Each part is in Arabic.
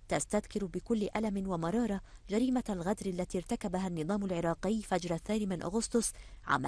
تستذكر بكل ألم ومرارة جريمة الغدر التي ارتكبها النظام العراقي فجر 8 أغسطس عام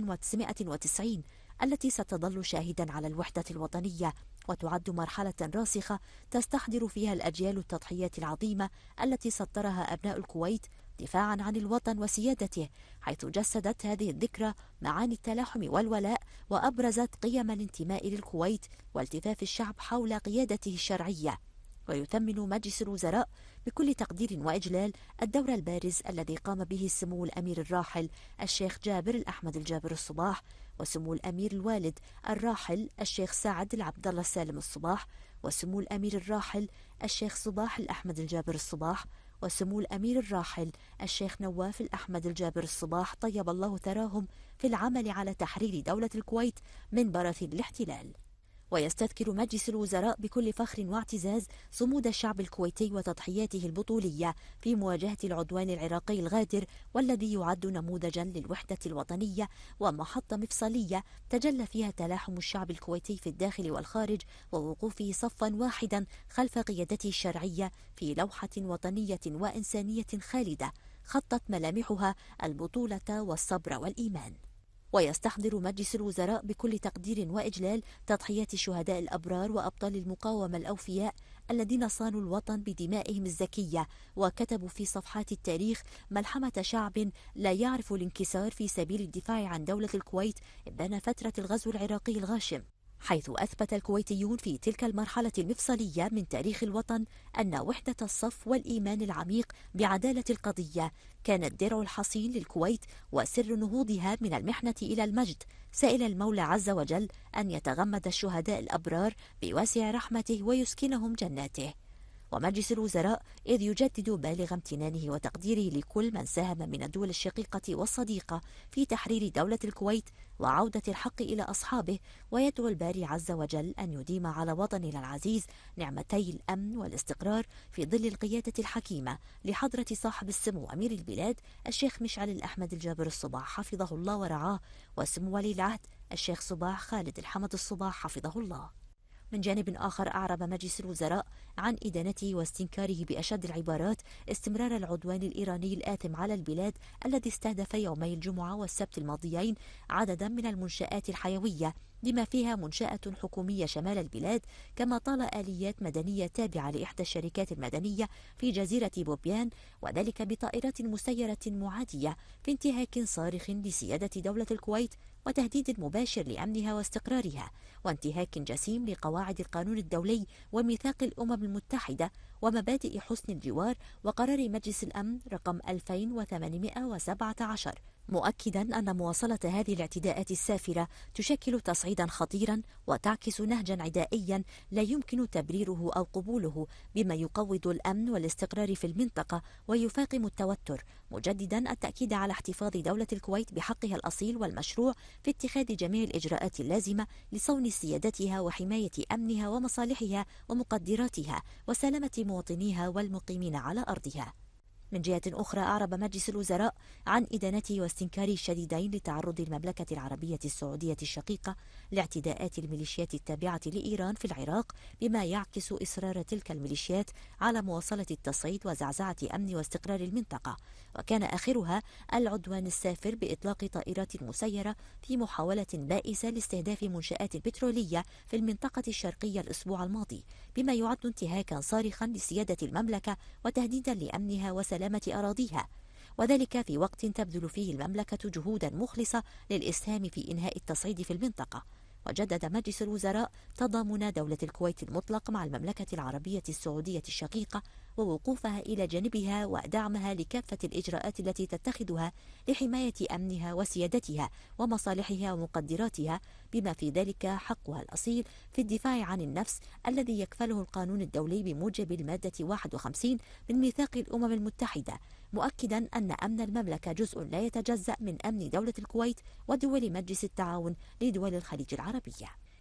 1990، التي ستظل شاهدا على الوحدة الوطنية، وتعد مرحلة راسخة تستحضر فيها الأجيال التضحيات العظيمة التي سطرها أبناء الكويت دفاعا عن الوطن وسيادته، حيث جسدت هذه الذكرى معاني التلاحم والولاء، وأبرزت قيم الانتماء للكويت والتفاف الشعب حول قيادته الشرعية. ويثمن مجلس الوزراء بكل تقدير وإجلال الدور البارز الذي قام به سمو الأمير الراحل الشيخ جابر الأحمد الجابر الصباح، وسمو الأمير الوالد الراحل الشيخ سعد العبد الله السالم الصباح، وسمو الأمير الراحل الشيخ صباح الأحمد الجابر الصباح، وسمو الأمير الراحل الشيخ نواف الأحمد الجابر الصباح طيب الله ثراهم في العمل على تحرير دولة الكويت من براثن الاحتلال. ويستذكر مجلس الوزراء بكل فخر واعتزاز صمود الشعب الكويتي وتضحياته البطولية في مواجهة العدوان العراقي الغادر، والذي يعد نموذجا للوحدة الوطنية ومحطة مفصلية تجلى فيها تلاحم الشعب الكويتي في الداخل والخارج، ووقوفه صفا واحدا خلف قيادته الشرعية في لوحة وطنية وإنسانية خالدة خطت ملامحها البطولة والصبر والإيمان. ويستحضر مجلس الوزراء بكل تقدير وإجلال تضحيات الشهداء الأبرار وأبطال المقاومة الأوفياء الذين صانوا الوطن بدمائهم الزكية، وكتبوا في صفحات التاريخ ملحمة شعب لا يعرف الانكسار في سبيل الدفاع عن دولة الكويت إبان فترة الغزو العراقي الغاشم، حيث أثبت الكويتيون في تلك المرحلة المفصلية من تاريخ الوطن أن وحدة الصف والإيمان العميق بعدالة القضية كانت درع الحصين للكويت وسر نهوضها من المحنة إلى المجد، سائل المولى عز وجل أن يتغمد الشهداء الأبرار بواسع رحمته ويسكنهم جناته. ومجلس الوزراء إذ يجدد بالغ امتنانه وتقديره لكل من ساهم من الدول الشقيقة والصديقة في تحرير دولة الكويت وعودة الحق إلى أصحابه، ويدعو الباري عز وجل أن يديم على وطننا العزيز نعمتي الأمن والاستقرار في ظل القيادة الحكيمة لحضرة صاحب السمو أمير البلاد الشيخ مشعل الأحمد الجابر الصباح حفظه الله ورعاه، وسمو ولي العهد الشيخ صباح خالد الحمد الصباح حفظه الله. من جانب آخر، أعرب مجلس الوزراء عن إدانته واستنكاره بأشد العبارات استمرار العدوان الإيراني الآثم على البلاد الذي استهدف يومي الجمعة والسبت الماضيين عددا من المنشآت الحيوية بما فيها منشأة حكومية شمال البلاد، كما طال آليات مدنية تابعة لإحدى الشركات المدنية في جزيرة بوبيان، وذلك بطائرات مسيرة معادية في انتهاك صارخ لسيادة دولة الكويت وتهديد مباشر لأمنها واستقرارها، وانتهاك جسيم لقواعد القانون الدولي وميثاق الأمم المتحدة ومبادئ حسن الجوار وقرار مجلس الأمن رقم 2817، مؤكدا أن مواصلة هذه الاعتداءات السافرة تشكل تصعيدا خطيرا وتعكس نهجا عدائيا لا يمكن تبريره أو قبوله، بما يقوض الأمن والاستقرار في المنطقة ويفاقم التوتر، مجددا التأكيد على احتفاظ دولة الكويت بحقها الأصيل والمشروع في اتخاذ جميع الإجراءات اللازمة لصون سيادتها وحماية أمنها ومصالحها ومقدراتها وسلامة مواطنيها والمقيمين على أرضها. من جهة أخرى، أعرب مجلس الوزراء عن إدانته واستنكاره الشديدين لتعرض المملكة العربية السعودية الشقيقة لاعتداءات الميليشيات التابعة لإيران في العراق، بما يعكس إصرار تلك الميليشيات على مواصلة التصعيد وزعزعة أمن واستقرار المنطقة، وكان آخرها العدوان السافر بإطلاق طائرات مسيرة في محاولة بائسة لاستهداف منشآت بترولية في المنطقة الشرقية الأسبوع الماضي، بما يعد انتهاكا صارخا لسيادة المملكة وتهديدا لأمنها وسلامة أراضيها، وذلك في وقت تبذل فيه المملكة جهودا مخلصة للإسهام في إنهاء التصعيد في المنطقة. وجدد مجلس الوزراء تضامن دولة الكويت المطلق مع المملكة العربية السعودية الشقيقة ووقوفها إلى جانبها ودعمها لكافة الإجراءات التي تتخذها لحماية أمنها وسيادتها ومصالحها ومقدراتها، بما في ذلك حقها الأصيل في الدفاع عن النفس الذي يكفله القانون الدولي بموجب المادة 51 من ميثاق الأمم المتحدة، مؤكدا أن أمن المملكة جزء لا يتجزأ من أمن دولة الكويت ودول مجلس التعاون لدول الخليج العربية.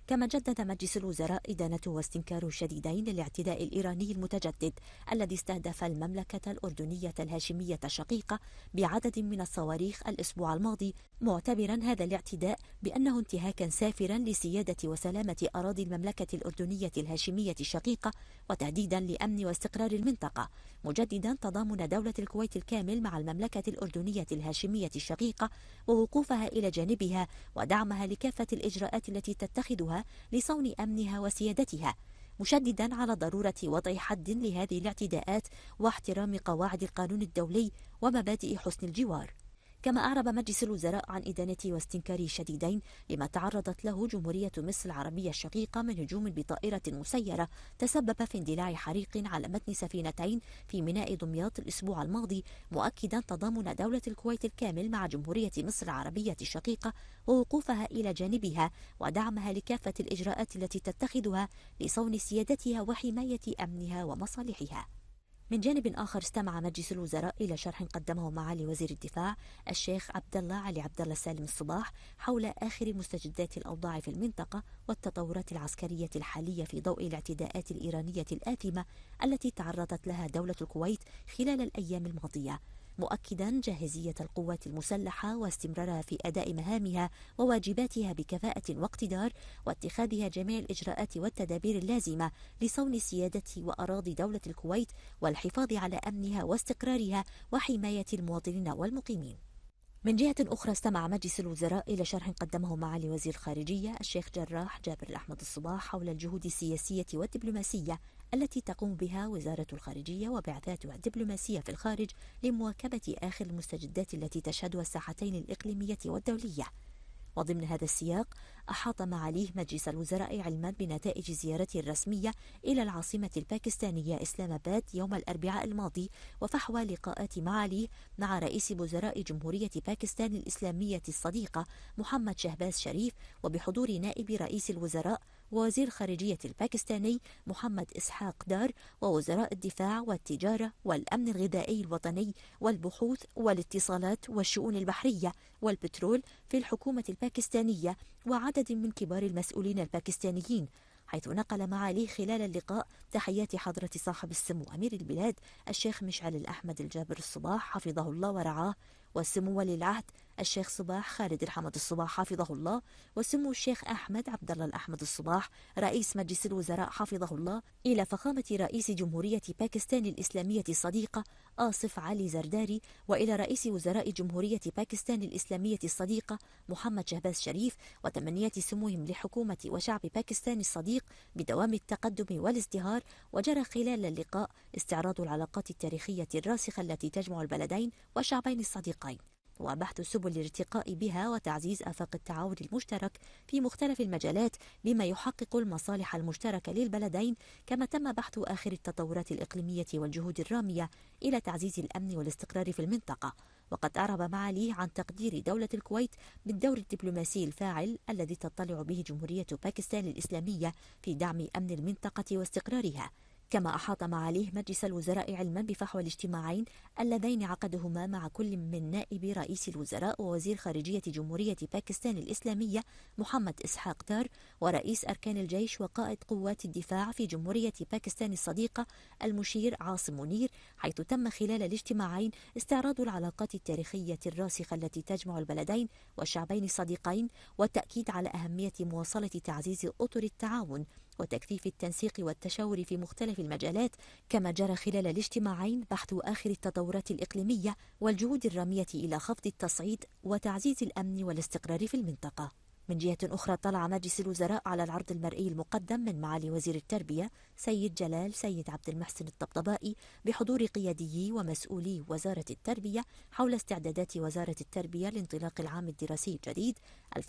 كما جدد مجلس الوزراء إدانته واستنكاره الشديدين للاعتداء الإيراني المتجدد الذي استهدف المملكة الأردنية الهاشمية الشقيقة بعدد من الصواريخ الأسبوع الماضي، معتبرا هذا الاعتداء بأنه انتهاكا سافرا لسيادة وسلامة أراضي المملكة الأردنية الهاشمية الشقيقة وتهديدا لأمن واستقرار المنطقة، مجددا تضامن دولة الكويت الكامل مع المملكة الأردنية الهاشمية الشقيقة ووقوفها إلى جانبها ودعمها لكافة الإجراءات التي تتخذها لصون أمنها وسيادتها، مشددا على ضرورة وضع حد لهذه الاعتداءات واحترام قواعد القانون الدولي ومبادئ حسن الجوار. كما أعرب مجلس الوزراء عن إدانة واستنكاره الشديدين لما تعرضت له جمهورية مصر العربية الشقيقة من هجوم بطائرة مسيرة تسبب في اندلاع حريق على متن سفينتين في ميناء دمياط الأسبوع الماضي، مؤكدا تضامن دولة الكويت الكامل مع جمهورية مصر العربية الشقيقة ووقوفها إلى جانبها ودعمها لكافة الإجراءات التي تتخذها لصون سيادتها وحماية أمنها ومصالحها. من جانب آخر استمع مجلس الوزراء إلى شرح قدمه معالي وزير الدفاع الشيخ عبد الله علي عبد الله سالم الصباح حول آخر مستجدات الأوضاع في المنطقة والتطورات العسكرية الحالية في ضوء الاعتداءات الإيرانية الآثمة التي تعرضت لها دولة الكويت خلال الأيام الماضية، مؤكدا جاهزية القوات المسلحة واستمرارها في أداء مهامها وواجباتها بكفاءة واقتدار واتخاذها جميع الإجراءات والتدابير اللازمة لصون سيادة وأراضي دولة الكويت والحفاظ على أمنها واستقرارها وحماية المواطنين والمقيمين. من جهة أخرى استمع مجلس الوزراء إلى شرح قدمه معالي وزير الخارجية الشيخ جراح جابر الأحمد الصباح حول الجهود السياسية والدبلوماسية التي تقوم بها وزارة الخارجية وبعثاتها الدبلوماسية في الخارج لمواكبة آخر المستجدات التي تشهدها الساحتين الإقليمية والدولية. وضمن هذا السياق أحاط معاليه مجلس الوزراء علما بنتائج زيارته الرسمية إلى العاصمة الباكستانية إسلام آباد يوم الأربعاء الماضي وفحوى لقاءات معاليه مع رئيس وزراء جمهورية باكستان الإسلامية الصديقة محمد شهباز شريف وبحضور نائب رئيس الوزراء ووزير الخارجية الباكستاني محمد إسحاق دار ووزراء الدفاع والتجارة والأمن الغذائي الوطني والبحوث والاتصالات والشؤون البحرية والبترول في الحكومة الباكستانية وعدد من كبار المسؤولين الباكستانيين، حيث نقل معاليه خلال اللقاء تحيات حضرة صاحب السمو أمير البلاد الشيخ مشعل الأحمد الجابر الصباح حفظه الله ورعاه، والسمو ولي العهد الشيخ صباح خالد الحمد الصباح حفظه الله، وسمو الشيخ أحمد عبد الله الأحمد الصباح رئيس مجلس الوزراء حفظه الله، إلى فخامة رئيس جمهورية باكستان الإسلامية الصديقة آصف علي زرداري، وإلى رئيس وزراء جمهورية باكستان الإسلامية الصديقة محمد شهباز شريف، وتمنيات سموهم لحكومة وشعب باكستان الصديق بدوام التقدم والازدهار. وجرى خلال اللقاء استعراض العلاقات التاريخية الراسخة التي تجمع البلدين والشعبين الصديقين وبحث سبل الارتقاء بها وتعزيز آفاق التعاون المشترك في مختلف المجالات بما يحقق المصالح المشتركة للبلدين، كما تم بحث آخر التطورات الإقليمية والجهود الرامية إلى تعزيز الأمن والاستقرار في المنطقة. وقد أعرب معاليه عن تقدير دولة الكويت بالدور الدبلوماسي الفاعل الذي تطلع به جمهورية باكستان الإسلامية في دعم أمن المنطقة واستقرارها. كما أحاط معاليه مجلس الوزراء علما بفحوى الاجتماعين اللذين عقدهما مع كل من نائب رئيس الوزراء ووزير خارجية جمهورية باكستان الإسلامية محمد إسحاق دار ورئيس أركان الجيش وقائد قوات الدفاع في جمهورية باكستان الصديقة المشير عاصم منير، حيث تم خلال الاجتماعين استعراض العلاقات التاريخية الراسخة التي تجمع البلدين والشعبين الصديقين والتأكيد على أهمية مواصلة تعزيز أطر التعاون وتكثيف التنسيق والتشاور في مختلف المجالات. كما جرى خلال الاجتماعين بحث آخر التطورات الإقليمية والجهود الرامية إلى خفض التصعيد وتعزيز الأمن والاستقرار في المنطقة. من جهة أخرى طلع مجلس الوزراء على العرض المرئي المقدم من معالي وزير التربية سيد جلال سيد عبد المحسن الطبطبائي بحضور قياديي ومسؤولي وزارة التربية حول استعدادات وزارة التربية لانطلاق العام الدراسي الجديد 2026-2027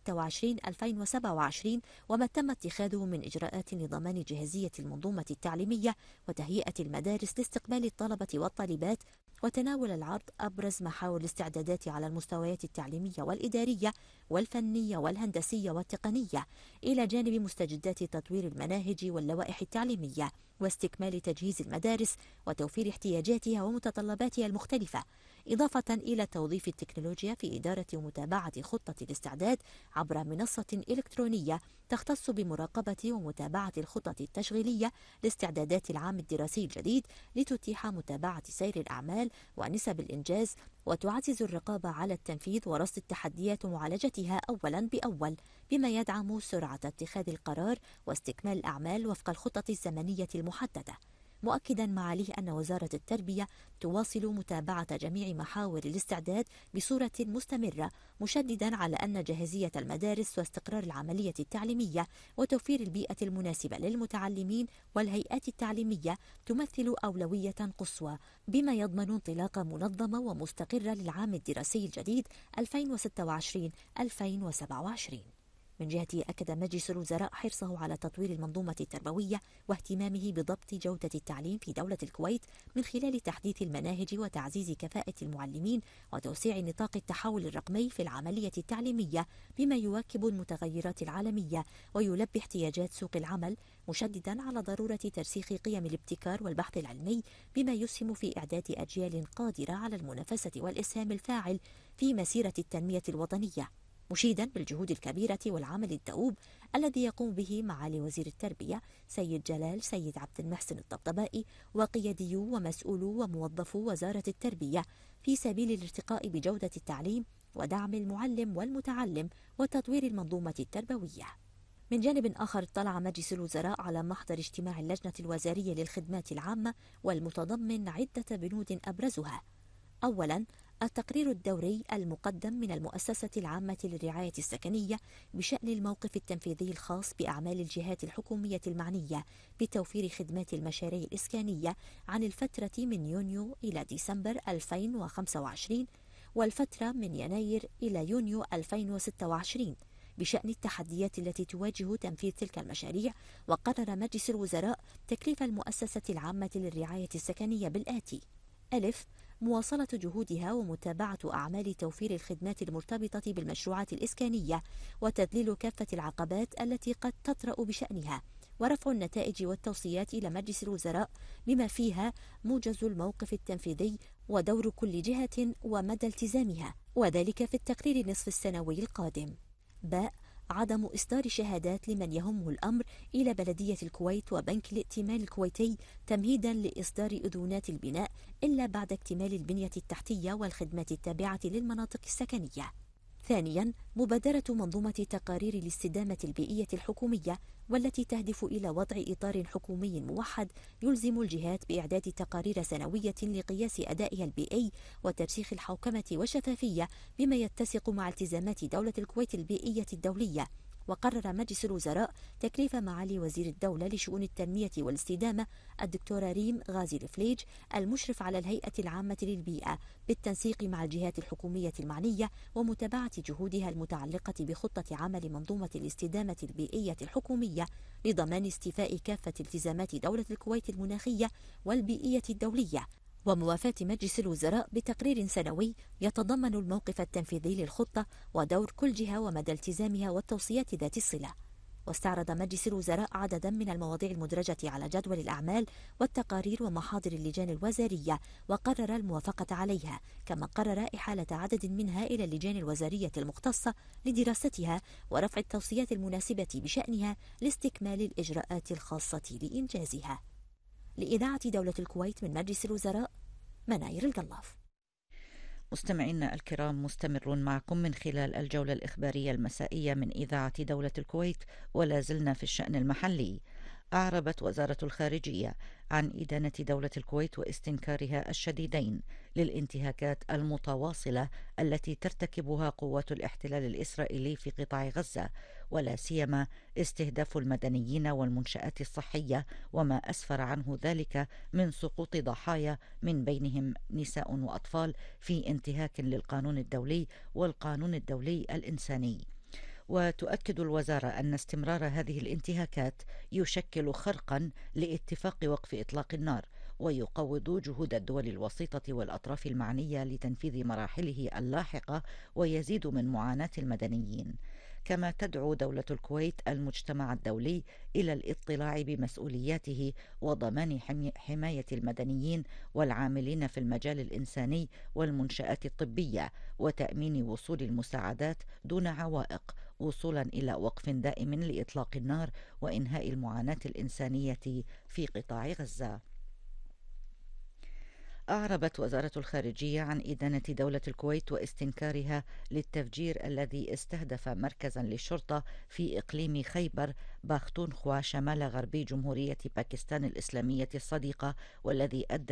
وما تم اتخاذه من إجراءات لضمان جاهزية المنظومة التعليمية وتهيئة المدارس لاستقبال الطلبة والطالبات. وتناول العرض أبرز محاور الاستعدادات على المستويات التعليمية والإدارية والفنية والهندسية والتقنية، إلى جانب مستجدات تطوير المناهج واللوائح التعليمية واستكمال تجهيز المدارس وتوفير احتياجاتها ومتطلباتها المختلفة، إضافة إلى توظيف التكنولوجيا في إدارة ومتابعة خطة الاستعداد عبر منصة إلكترونية تختص بمراقبة ومتابعة الخطط التشغيلية لاستعدادات العام الدراسي الجديد، لتتيح متابعة سير الأعمال ونسب الإنجاز، وتعزز الرقابة على التنفيذ ورصد التحديات ومعالجتها أولا بأول، بما يدعم سرعة اتخاذ القرار واستكمال الأعمال وفق الخطط الزمنية المحددة. مؤكدا معاليه أن وزارة التربية تواصل متابعة جميع محاور الاستعداد بصورة مستمرة، مشددا على أن جاهزية المدارس واستقرار العملية التعليمية وتوفير البيئة المناسبة للمتعلمين والهيئات التعليمية تمثل أولوية قصوى، بما يضمن انطلاقة منظمة ومستقرة للعام الدراسي الجديد 2026-2027. من جهته أكد مجلس الوزراء حرصه على تطوير المنظومة التربوية واهتمامه بضبط جودة التعليم في دولة الكويت من خلال تحديث المناهج وتعزيز كفاءة المعلمين وتوسيع نطاق التحول الرقمي في العملية التعليمية، بما يواكب المتغيرات العالمية ويلبي احتياجات سوق العمل، مشددا على ضرورة ترسيخ قيم الابتكار والبحث العلمي، بما يسهم في إعداد أجيال قادرة على المنافسة والإسهام الفاعل في مسيرة التنمية الوطنية، مشيدا بالجهود الكبيرة والعمل الدؤوب الذي يقوم به معالي وزير التربية سيد جلال سيد عبد المحسن الطبطبائي وقياديو ومسؤولو وموظفو وزارة التربية في سبيل الارتقاء بجودة التعليم ودعم المعلم والمتعلم وتطوير المنظومة التربوية. من جانب آخر، اطلع مجلس الوزراء على محضر اجتماع اللجنة الوزارية للخدمات العامة والمتضمن عدة بنود أبرزها: أولا، التقرير الدوري المقدم من المؤسسة العامة للرعاية السكنية بشأن الموقف التنفيذي الخاص بأعمال الجهات الحكومية المعنية بتوفير خدمات المشاريع الإسكانية عن الفترة من يونيو إلى ديسمبر 2025 والفترة من يناير إلى يونيو 2026 بشأن التحديات التي تواجه تنفيذ تلك المشاريع. وقرر مجلس الوزراء تكليف المؤسسة العامة للرعاية السكنية بالآتي: ألف، مواصلة جهودها ومتابعة أعمال توفير الخدمات المرتبطة بالمشروعات الإسكانية وتذليل كافة العقبات التي قد تطرأ بشأنها، ورفع النتائج والتوصيات إلى مجلس الوزراء بما فيها موجز الموقف التنفيذي ودور كل جهة ومدى التزامها، وذلك في التقرير النصف السنوي القادم. باء، عدم إصدار شهادات لمن يهمه الأمر إلى بلدية الكويت وبنك الائتمان الكويتي تمهيدا لإصدار أذونات البناء إلا بعد اكتمال البنية التحتية والخدمات التابعة للمناطق السكنية. ثانيا، مبادرة منظومة تقارير الاستدامة البيئية الحكومية، والتي تهدف إلى وضع إطار حكومي موحد يلزم الجهات بإعداد تقارير سنوية لقياس أدائها البيئي وترسيخ الحوكمة والشفافية بما يتسق مع التزامات دولة الكويت البيئية الدولية. وقرر مجلس الوزراء تكليف معالي وزير الدولة لشؤون التنمية والاستدامة الدكتورة ريم غازي الفليج المشرف على الهيئة العامة للبيئة بالتنسيق مع الجهات الحكومية المعنية ومتابعة جهودها المتعلقة بخطة عمل منظومة الاستدامة البيئية الحكومية لضمان استيفاء كافة التزامات دولة الكويت المناخية والبيئية الدولية، وموافاة مجلس الوزراء بتقرير سنوي يتضمن الموقف التنفيذي للخطة ودور كل جهة ومدى التزامها والتوصيات ذات الصلة. واستعرض مجلس الوزراء عددا من المواضيع المدرجة على جدول الأعمال والتقارير ومحاضر اللجان الوزارية وقرر الموافقة عليها، كما قرر إحالة عدد منها إلى اللجان الوزارية المختصة لدراستها ورفع التوصيات المناسبة بشأنها لاستكمال الإجراءات الخاصة لإنجازها. لإذاعة دولة الكويت من مجلس الوزراء، مناير القلاف. مستمعينا الكرام، مستمرون معكم من خلال الجولة الإخبارية المسائية من إذاعة دولة الكويت، ولا زلنا في الشأن المحلي. أعربت وزارة الخارجية عن إدانة دولة الكويت واستنكارها الشديدين للانتهاكات المتواصلة التي ترتكبها قوات الاحتلال الإسرائيلي في قطاع غزة، ولا سيما استهداف المدنيين والمنشآت الصحية، وما أسفر عنه ذلك من سقوط ضحايا من بينهم نساء وأطفال في انتهاك للقانون الدولي والقانون الدولي الإنساني. وتؤكد الوزارة أن استمرار هذه الانتهاكات يشكل خرقا لاتفاق وقف إطلاق النار، ويقوض جهود الدول الوسيطة والأطراف المعنية لتنفيذ مراحله اللاحقة، ويزيد من معاناة المدنيين. كما تدعو دولة الكويت المجتمع الدولي إلى الاطلاع بمسؤولياته وضمان حماية المدنيين والعاملين في المجال الإنساني والمنشآت الطبية وتأمين وصول المساعدات دون عوائق، وصولا إلى وقف دائم لإطلاق النار وإنهاء المعاناة الإنسانية في قطاع غزة. أعربت وزارة الخارجية عن إدانة دولة الكويت واستنكارها للتفجير الذي استهدف مركزا للشرطة في إقليم خيبر باختونخوا شمال غربي جمهورية باكستان الإسلامية الصديقة، والذي أدى